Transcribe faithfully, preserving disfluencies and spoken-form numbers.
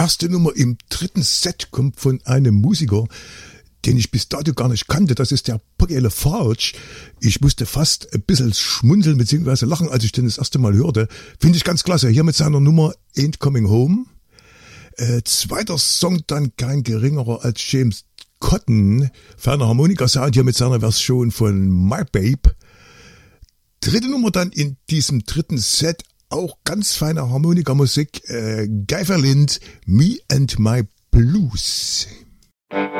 erste Nummer im dritten Set kommt von einem Musiker, den ich bis dato gar nicht kannte. Das ist der Pogi LaFarge. Ich musste fast ein bisschen schmunzeln bzw. lachen, als ich den das erste Mal hörte. Finde ich ganz klasse. Hier mit seiner Nummer Ain't Coming Home. Äh, zweiter Song dann kein geringerer als James Cotton. Ferner Harmonika-Sound hier mit seiner Version von My Babe. Dritte Nummer dann in diesem dritten Set. Auch ganz feine Harmonikamusik. Äh, Guy Verlind, Me and My Blues.